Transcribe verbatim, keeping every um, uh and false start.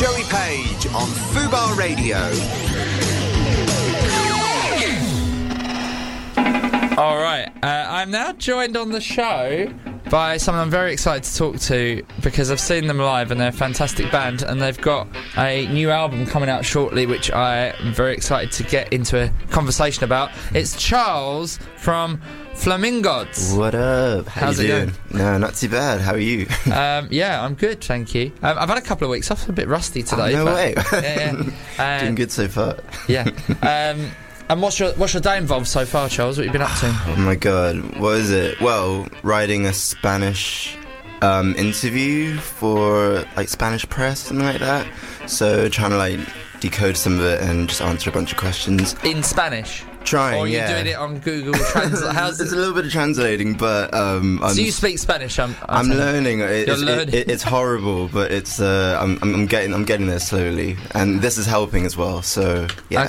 Joey Page on Fubar Radio. All right, uh, I'm now joined on the show by someone I'm very excited to talk to because I've seen them live and they're a fantastic band and they've got a new album coming out shortly which I am very excited to get into a conversation about. It's Charles from Flamingods. What up? How How's you it doing? going? No, not too bad. How are you? um, yeah, I'm good, thank you. Um, I've had a couple of weeks off, a bit rusty today. Oh, no but, way. Yeah, yeah. Doing Um, good so far. yeah. Um, and what's your what's your day involved so far, Charles? What have you been up to? Oh my god, what is it? Well, writing a Spanish um, interview for like Spanish press, something like that. So trying to like decode some of it and just answer a bunch of questions. In Spanish? Trying, Or are you yeah. doing it on Google Translate? How's It's it? a little bit of translating, but um, I'm, So you speak Spanish? I'm, I'm I'm learning. It, You're it's, learning. It, it, it's horrible, but it's uh, I'm, I'm I'm getting I'm getting there slowly, and this is helping as well. So yeah.